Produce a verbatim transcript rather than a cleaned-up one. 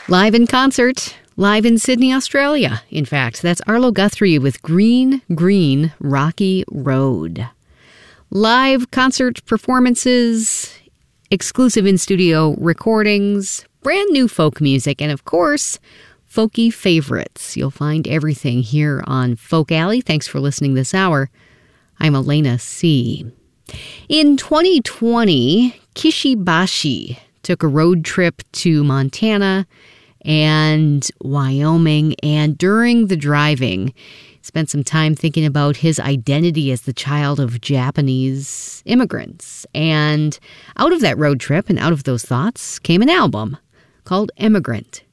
Live in concert, live in Sydney, Australia. In fact, that's Arlo Guthrie with Green, Green, Rocky Road. Live concert performances, exclusive in-studio recordings, brand new folk music, and of course, folky favorites. You'll find everything here on Folk Alley. Thanks for listening this hour. I'm Elena C. In twenty twenty, Kishibashi took a road trip to Montana and Wyoming, and during the driving, spent some time thinking about his identity as the child of Japanese immigrants. And out of that road trip and out of those thoughts came an album called Immigrant.